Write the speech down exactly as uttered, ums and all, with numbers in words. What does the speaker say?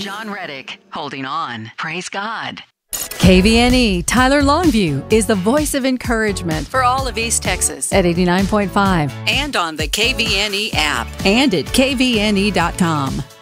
John Reddick, holding on. Praise God. K V N E Tyler Longview is the voice of encouragement for all of East Texas at eighty-nine point five and on the K V N E app and at K V N E dot com.